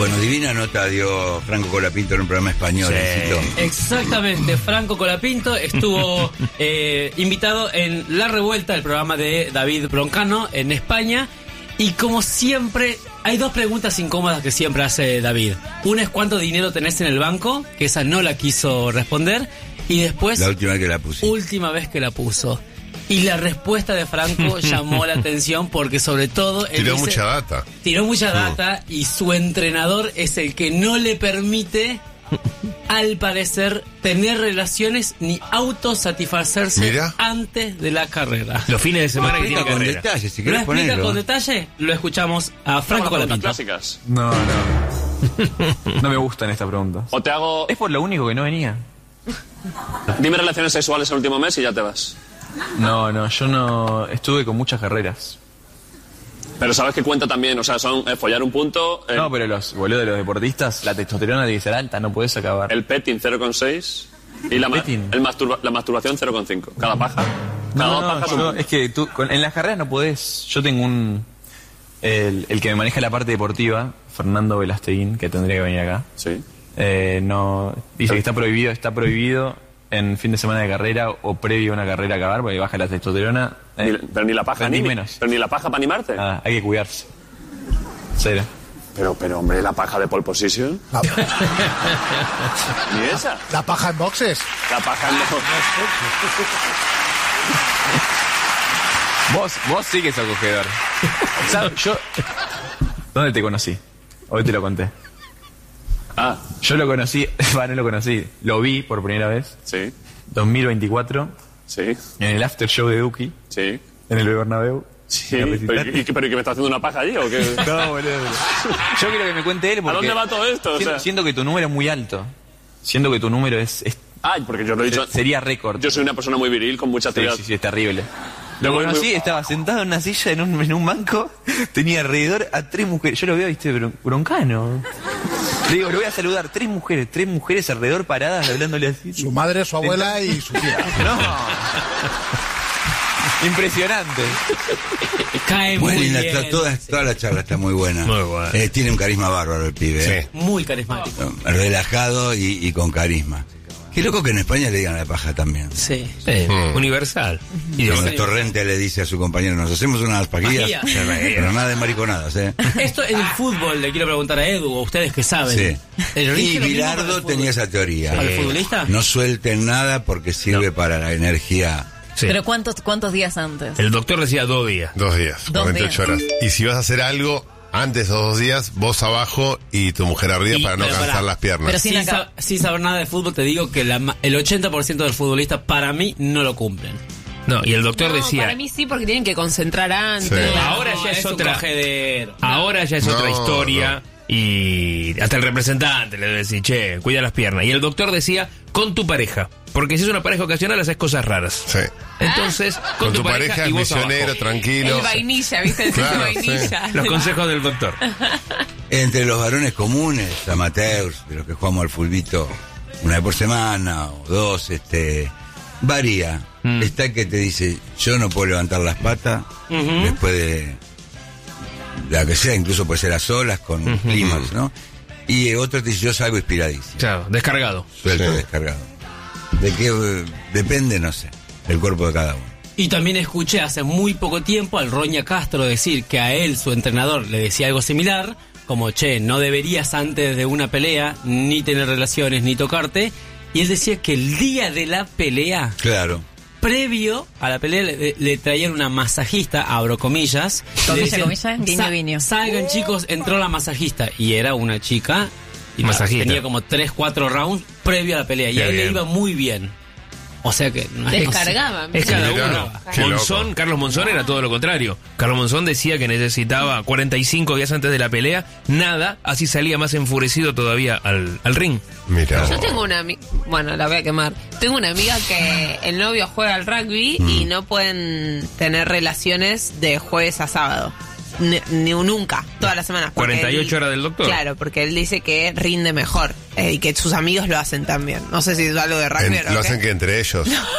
Bueno, divina nota dio Franco Colapinto en un programa español. Sí. Exactamente, Franco Colapinto estuvo invitado en La Revuelta, el programa de David Broncano en España. Y como siempre, hay dos preguntas incómodas que siempre hace David. Una es cuánto dinero tenés en el banco, que esa no la quiso responder. Y después, la última vez que la puse. Última vez que la puso. Y la respuesta de Franco llamó la atención porque sobre todo... Tiró mucha data. Tiró mucha data y su entrenador es el que no le permite, al parecer, tener relaciones ni autosatisfacerse antes de la carrera. Los fines de semana que tiene carrera. Detalle, si ¿Lo querés explica ponerlo con detalle? Lo escuchamos a Franco Colapinto. Clásicas. No. No me gustan estas preguntas. O te hago... Es por lo único que no venía. Dime relaciones sexuales el último mes y ya te vas. No, yo no... Estuve con muchas carreras. Pero sabes que cuenta también, o sea, son follar un punto... No, pero los boludos de los deportistas, la testosterona tiene que ser alta, no puedes acabar. El petting 0,6 y la masturbación 0,5. Cada paja. Es que tú, en las carreras no podés... Yo tengo el que me maneja la parte deportiva, Fernando Velasteguín, que tendría que venir acá. Sí. No, dice que está prohibido en fin de semana de carrera o previo a una carrera acabar porque baja la testosterona. Pero ni la paja ni menos. Pero ni la paja para animarte. Hay que cuidarse. Cero. Pero hombre, la paja de pole position. Ni esa. La paja en boxes. La paja en boxes. Vos sí que sos acogedor. Yo... ¿Dónde te conocí? Hoy te lo conté. Yo lo conocí, no lo conocí, lo vi por primera vez. Sí. 2024. Sí. En el after show de Duki. Sí. En el Bernabéu. Sí. ¿Pero que me está haciendo una paja allí o qué? No, boludo. Yo quiero que me cuente él porque... ¿A dónde va todo esto? Siento que tu número es muy alto. Siento que tu número es... porque yo lo he dicho... Sería récord. Yo soy una persona muy viril con mucha actividad. Sí, es terrible. Lo conocí, estaba sentado en una silla en un banco, tenía alrededor a 3 mujeres. Yo lo veo, viste, broncano. Le digo, lo voy a saludar, 3 mujeres alrededor paradas hablándole así. Su madre, su abuela y su tía. No. Impresionante. Cae muy bien. Toda la charla está muy buena. Muy buena. Tiene un carisma bárbaro el pibe. Sí. Muy carismático. Relajado y con carisma. Qué loco que en España le digan la paja también. Sí. Universal. Y cuando Torrente le dice a su compañero, nos hacemos unas pajillas, pero nada de mariconadas, Esto en el fútbol, le quiero preguntar a Edu, o ustedes que saben. Sí. Y Bilardo tenía esa teoría. ¿Al futbolista? No suelten nada porque sirve para la energía. Sí. ¿Pero cuántos días antes? El doctor decía 2 días. 2 días, 48 horas. Y si vas a hacer algo... Antes o 2 días, vos abajo y tu mujer arriba para no cansar las piernas. Pero sin saber nada de fútbol, te digo que el 80% del futbolista, para mí, no lo cumplen. No, y el doctor decía... Para mí sí, porque tienen que concentrar antes. Sí. Ahora ya es otra... Ahora ya es otra historia. No. Y hasta el representante le debe decir, che, cuida las piernas. Y el doctor decía, con tu pareja. Porque si es una pareja ocasional, haces cosas raras. Sí. Entonces, con tu pareja es y vos misionero, abajo. tranquilo. El vainilla, ¿viste? Claro, vainilla. Los consejos del doctor. Entre los varones comunes, amateurs, de los que jugamos al fulbito una vez por semana o 2, varía. Está el que te dice, yo no puedo levantar las patas después de la que sea, incluso puede ser a solas con clímax, ¿no? Y otro te dice, yo salgo inspiradísimo. Claro, descargado. Suelto, descargado. ¿De qué depende? No sé. El cuerpo de cada uno. Y también escuché hace muy poco tiempo al Roña Castro decir que a él, su entrenador, le decía algo similar, como, che, no deberías antes de una pelea ni tener relaciones ni tocarte. Y él decía que el día de la pelea... Claro. Previo a la pelea le traían una masajista, abro comillas. Comillas, guiño, guiño. Salgan chicos, entró la masajista. Y era una chica... Y masajista. Tenía como 3-4 rounds previo a la pelea. Y a él le iba muy bien. O sea que... No descargaban. Es cada Mirá, uno. Carlos Monzón era todo lo contrario. Carlos Monzón decía que necesitaba 45 días antes de la pelea, nada, así salía más enfurecido todavía al ring. Mirá. Yo tengo una amiga, bueno, la voy a quemar. Tengo una amiga que el novio juega al rugby y no pueden tener relaciones de jueves a sábado. Nunca, todas las semanas. 48 horas del doctor. Claro, porque él dice que rinde mejor y que sus amigos lo hacen también. No sé si es algo de rugby o ¿Lo hacen que entre ellos?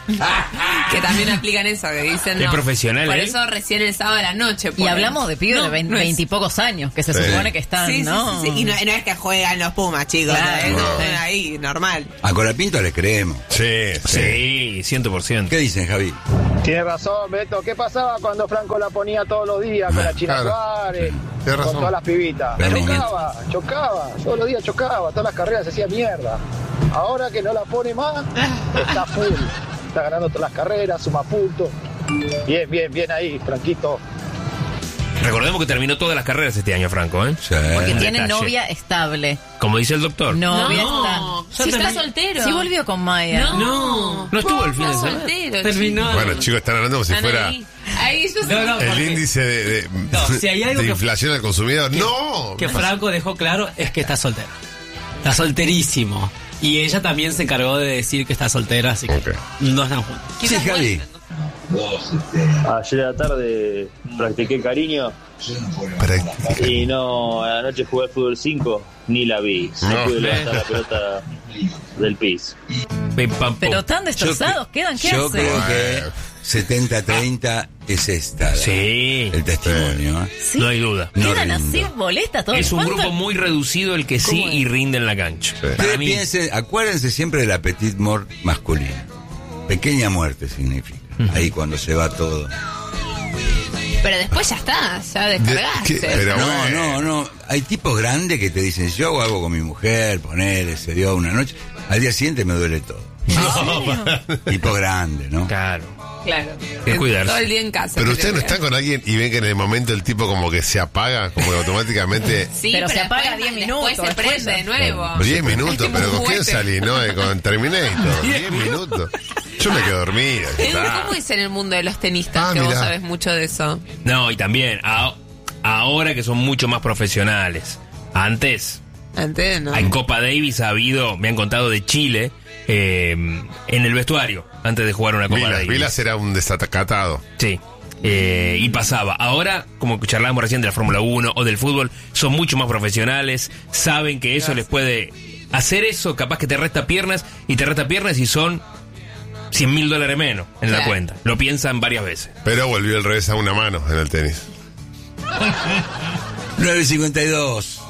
Que también aplican eso, que dicen Qué no. profesional, Por ¿eh? eso recién el sábado a la noche. Y hablamos de pibes de 20 y pocos años, que se supone que están, Sí, ¿no? sí. Y no es que juegan los Pumas, chicos. Claro. Es ahí, normal. A Colapinto le creemos. Sí, 100%. ¿Qué dicen, Javi? Tienes razón, Beto. ¿Qué pasaba cuando Franco la ponía todos los días con la China Claro. Suárez, Tienes con razón. todas las pibitas? Pero Chocaba, todos los días chocaba, todas las carreras se hacía mierda. Ahora que no la pone más, está full. Está ganando todas las carreras, suma puntos. Bien ahí, Franquito. Recordemos que terminó todas las carreras este año, Franco, ¿eh? Sí. Porque Un tiene detalle. novia estable. Como dice el doctor. Novia No, está. si está soltero. Sí volvió con Maya. No. No estuvo el fin de Está semana. soltero. Terminó. Bueno, chicos, están hablando como si Están fuera ahí yo sé. No, el porque índice de No, si hay algo de que- inflación al consumidor. ¡No! que Franco dejó claro es que está soltero. Está solterísimo. Y ella también se encargó de decir que está soltera, así que Ok. no están juntos. Sí, Javi. Ayer a la tarde practiqué cariño y no, a la noche jugué al fútbol 5, ni la vi. No No. pude levantar la pelota del piso. Pim, pam, pum. Pero tan destrozados quedan, ¿qué Yo hacen? creo que 70-30 es esta. Sí. El testimonio. Sí. No hay duda. No Quedan rindo. así boletas todo Es un ¿Cuánto? grupo muy reducido el que sí ¿Cómo es? y rinde en la cancha. Sí. Para Ustedes mí, piensen, acuérdense siempre de la petit mort masculina. Pequeña muerte significa. Ahí cuando se va todo. Pero después ya está, ya descargaste. Pero bueno. No. Hay tipos grandes que te dicen, yo hago algo con mi mujer, ponele, se dio una noche. Al día siguiente me duele todo. Tipo grande, ¿no? Claro. Claro. Que cuidarse. Todo el día en casa. Pero ustedes no están con alguien y ven que en el momento el tipo como que se apaga, como que automáticamente Sí, Pero se apaga después 10 minutos, Después se prende de nuevo. 10 minutos, Es como pero un ¿con quién juguete. salí? ¿No? Con Terminator, 10 minutos. Yo me quedo dormido. ya Edu, está. ¿cómo es en el mundo de los tenistas? Ah, Que vos mirá. sabes mucho de eso. No, y también, ahora que son mucho más profesionales. Antes, Antes no. en Copa Davis ha habido, me han contado de Chile, en el vestuario, antes de jugar una Copa Davis. Vilas era un desatacatado. Sí. Y pasaba. Ahora, como charlábamos recién de la Fórmula 1 o del fútbol, son mucho más profesionales, saben que eso les puede hacer eso, capaz que te resta piernas y son $100.000 menos en la Claro. cuenta. Lo piensan varias veces. Pero volvió el revés a una mano en el tenis. 9:52.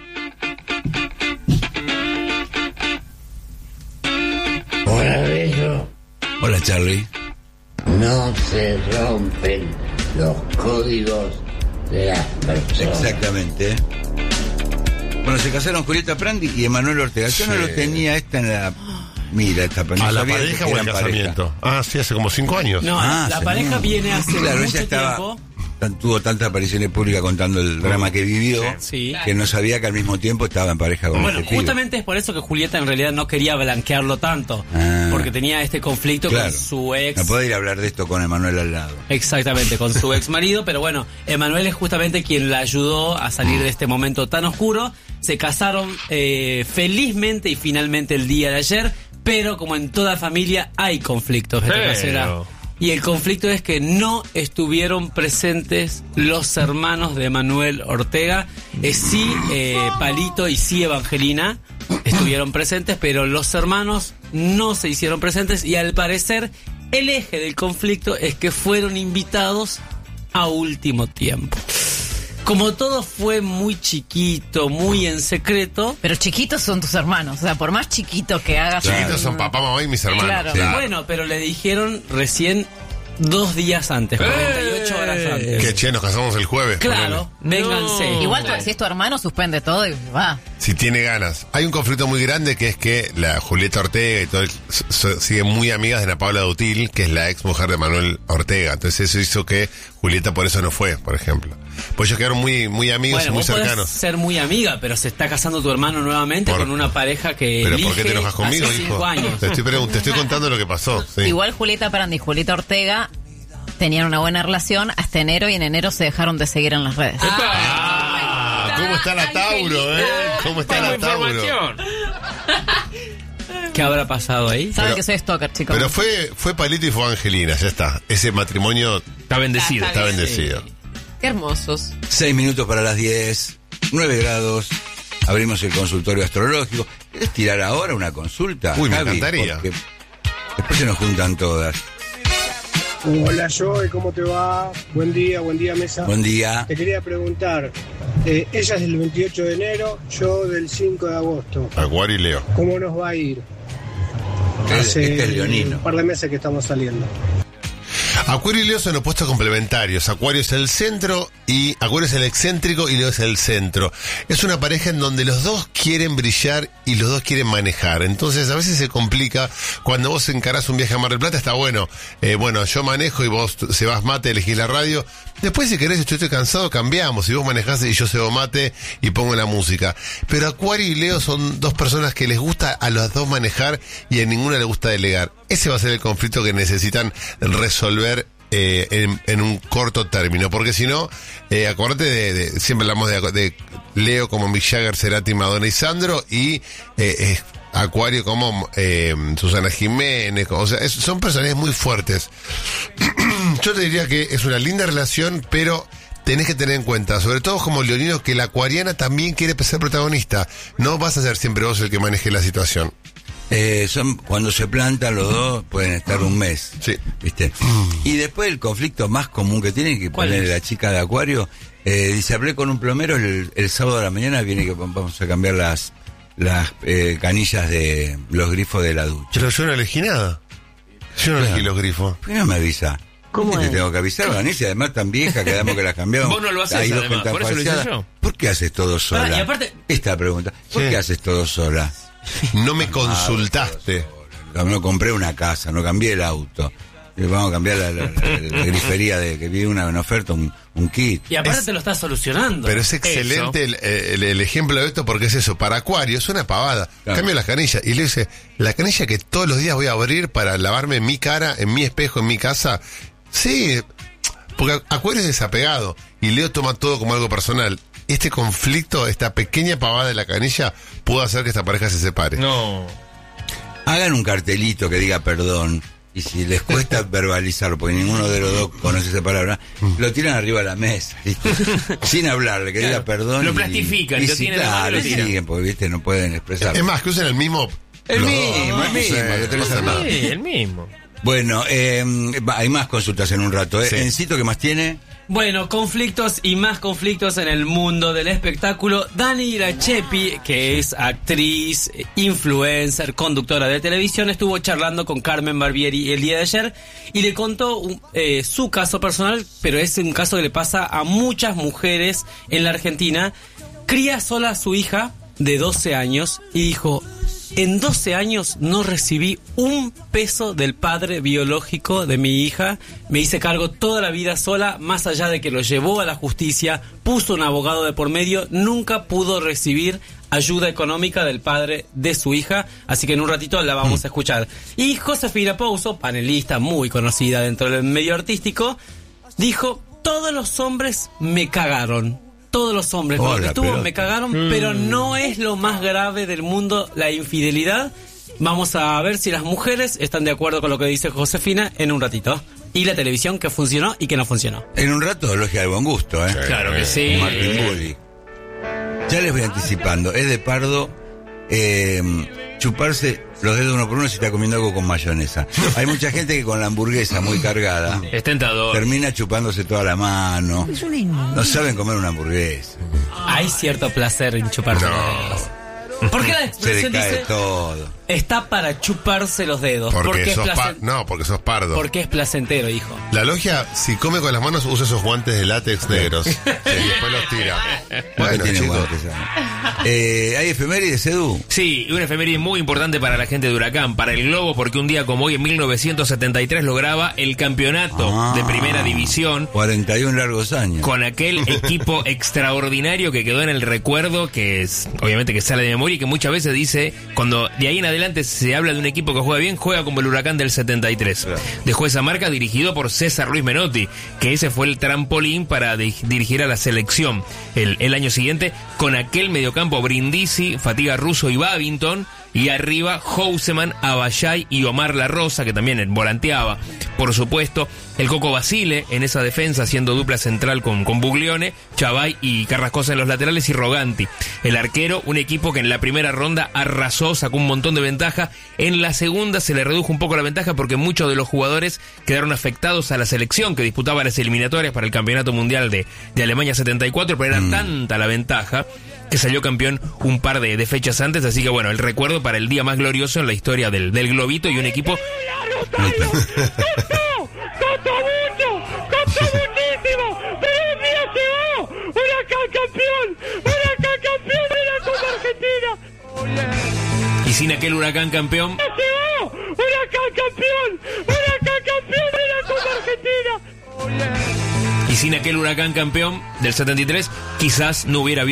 Hola, Bello. Hola, Charlie. No se rompen los códigos de las personas. Exactamente. Bueno, se casaron Julieta Prandi y Emanuel Ortega. Yo no Sí. lo tenía esta en la... Mira, esta no ¿A la sabía pareja que o el eran pareja. casamiento? Ah, sí, hace como 5 años. No, la se pareja ve. viene hace Claro, mucho ella estaba, tiempo. tuvo tantas apariciones públicas contando el drama que vivió, Sí. que no sabía que al mismo tiempo estaba en pareja con Bueno, este pibe. justamente es por eso que Julieta en realidad no quería blanquearlo tanto. Ah. Porque tenía este conflicto Claro. con su ex. No puedo ir a hablar de esto con Emanuel al lado. Exactamente, con su ex marido, pero bueno, Emanuel es justamente quien la ayudó a salir de este momento tan oscuro. Se casaron felizmente y finalmente el día de ayer, pero como en toda familia hay conflictos. Beto Casera. Y el conflicto es que no estuvieron presentes los hermanos de Emanuel Ortega. Sí, Palito y sí, Evangelina estuvieron presentes, pero los hermanos no se hicieron presentes y al parecer el eje del conflicto es que fueron invitados a último tiempo. Como todo fue muy chiquito, muy en secreto. Pero chiquitos son tus hermanos. O sea, por más chiquito que hagas. Chiquitos son papá, mamá y mis hermanos. Claro. Sí. Bueno, pero le dijeron recién 2 días antes, 48 horas antes. Que che, nos casamos el jueves. Claro, vénganse. Igual si es tu hermano, suspende todo y va. Si tiene ganas. Hay un conflicto muy grande que es que la Julieta Ortega y todo siguen muy amigas de Ana Paula Dutil, que es la ex mujer de Manuel Ortega. Entonces eso hizo que Julieta por eso no fue, por ejemplo. Pues ellos quedaron muy, muy amigos Bueno, y muy vos podés cercanos. ser muy amiga, pero se está casando tu hermano nuevamente Por- con una pareja que Pero elige ¿por qué te enojas conmigo, hace 5 hijo? años. Te estoy contando lo que pasó. Sí. Igual Julieta Prandi y Julieta Ortega tenían una buena relación hasta enero y en enero se dejaron de seguir en las redes. Ah, ¿cómo está la Tauro, ¿Cómo está la Tauro? ¿Qué habrá pasado ahí? Saben Pero- que soy stalker, chicos. Pero fue Palito y fue Angelina, ya está. Ese matrimonio Está bendecido. está bendecido. Qué hermosos. 6 minutos para las 10, 9 grados. Abrimos el consultorio astrológico. ¿Quieres tirar ahora una consulta? Uy, me Javi? encantaría. Porque Después se nos juntan todas. Hola Joey, ¿cómo te va? Buen día mesa. Buen día. Te quería preguntar, ella es del 28 de enero, yo del 5 de agosto. Acuario y Leo. ¿Cómo nos va a ir? Este es leonino. Un par de meses que estamos saliendo. Acuario y Leo son opuestos complementarios. Acuario es el centro y Acuario es el excéntrico y Leo es el centro. Es una pareja en donde los dos quieren brillar y los dos quieren manejar. Entonces a veces se complica cuando vos encarás un viaje a Mar del Plata. Está bueno, yo manejo y vos cebás mate, elegís la radio. Después si querés, estoy cansado, cambiamos. Si vos manejás y yo cebo mate y pongo la música. Pero Acuario y Leo son dos personas que les gusta a los dos manejar y a ninguna le gusta delegar. Ese va a ser el conflicto que necesitan resolver en un corto término, porque si no, acordate siempre hablamos de Leo como Mick Jagger, Cerati, Madonna y Sandro, y Acuario como Susana Jiménez, o sea, son personajes muy fuertes. Yo te diría que es una linda relación, pero tenés que tener en cuenta, sobre todo como leonino, que la acuariana también quiere ser protagonista. No vas a ser siempre vos el que maneje la situación. Cuando se plantan los dos pueden estar un mes, sí. ¿Viste? Y después el conflicto más común que tiene, que poner la chica de Acuario, dice, hablé con un plomero el sábado de la mañana, viene que vamos a cambiar las canillas de los grifos de la ducha. Pero yo no elegí nada. Yo no elegí los grifos. ¿Por qué no me avisa? ¿Cómo te es? tengo que avisar, Vanessa? Además tan vieja, quedamos que las cambiamos. Vos no lo haces, además, por eso lo hice yo. ¿Por qué haces todo sola? Y aparte, esta pregunta, ¿por qué haces todo sola? No me consultaste. No compré una casa, no cambié el auto. Vamos a cambiar la grifería de que vi una oferta, un kit. Y aparte te lo estás solucionando. Pero es excelente el ejemplo de esto, porque es eso. Para Acuario es una pavada. Claro. Cambio las canillas y le dice, la canilla que todos los días voy a abrir para lavarme mi cara, en mi espejo, en mi casa. Sí, porque Acuario es desapegado y Leo toma todo como algo personal. Este conflicto, esta pequeña pavada de la canilla, pudo hacer que esta pareja se separe. No. Hagan un cartelito que diga perdón. Y si les cuesta verbalizarlo, porque ninguno de los dos conoce esa palabra, lo tiran arriba de la mesa, ¿viste? Sin hablarle, que diga perdón. Lo plastifican, y lo tienen en la mano y lo tiran. siguen, porque ¿viste? No pueden expresarlo. Es más, que usen el mismo. El mismo. Lo tenés al lado. Sí, el mismo. Bueno, hay más consultas en un rato. Sí. Encito, ¿qué más tiene? Bueno, conflictos y más conflictos en el mundo del espectáculo. Dani Irachepi, que es actriz, influencer, conductora de televisión, estuvo charlando con Carmen Barbieri el día de ayer y le contó su caso personal, pero es un caso que le pasa a muchas mujeres en la Argentina. Cría sola a su hija de 12 años y dijo: en 12 años no recibí un peso del padre biológico de mi hija. Me hice cargo toda la vida sola, más allá de que lo llevó a la justicia, puso un abogado de por medio, nunca pudo recibir ayuda económica del padre de su hija. Así que en un ratito la vamos a escuchar. Y Josefina Pouso, panelista muy conocida dentro del medio artístico, dijo: todos los hombres me cagaron. Todos los hombres con los que estuvo me cagaron, pero no es lo más grave del mundo la infidelidad. Vamos a ver si las mujeres están de acuerdo con lo que dice Josefina en un ratito. Y la televisión, que funcionó y que no funcionó. En un rato, Logia del Buen Gusto, ¿eh? Claro que sí. Martín Bulli. Ya les voy anticipando, es de Pardo chuparse los dedos uno por uno si está comiendo algo con mayonesa. Hay mucha gente que con la hamburguesa muy cargada es tentador, termina chupándose toda la mano. No saben comer una hamburguesa. Hay cierto placer en chuparse los dedos. ¿Por qué la expresión se le cae dice todo? Está para chuparse los dedos? Porque sos pardo. Porque es placentero, hijo. La Logia, si come con las manos, usa esos guantes de látex negros. Y después los tira. Bueno, tiene guantes. ¿Hay efemérides, Edu? Sí, una efeméride muy importante para la gente de Huracán, para el Globo, porque un día como hoy, en 1973, lograba el campeonato de Primera División. 41 largos años. Con aquel equipo extraordinario que quedó en el recuerdo, que es, obviamente, que sale de memoria y que muchas veces dice, cuando de ahí en adelante se habla de un equipo que juega bien, juega como el Huracán del 73. Claro. Dejó esa marca dirigido por César Luis Menotti, que ese fue el trampolín para dirigir a la selección el año siguiente, con aquel mediocampo Brindisi, Fatiga Russo y Babington. Y arriba Houseman, Abayay y Omar La Rosa, que también volanteaba, por supuesto. El Coco Basile en esa defensa, haciendo dupla central con Buglione, Chavay y Carrascosa en los laterales y Roganti. El arquero, un equipo que en la primera ronda arrasó, sacó un montón de ventaja. En la segunda se le redujo un poco la ventaja porque muchos de los jugadores quedaron afectados a la selección que disputaba las eliminatorias para el Campeonato Mundial de Alemania 74, pero era tanta la ventaja que salió campeón un par de fechas antes. Así que bueno, el recuerdo para el día más glorioso en la historia del Globito y un equipo... Y sin aquel Huracán campeón... Y sin aquel Huracán campeón del 73, quizás no hubiera habido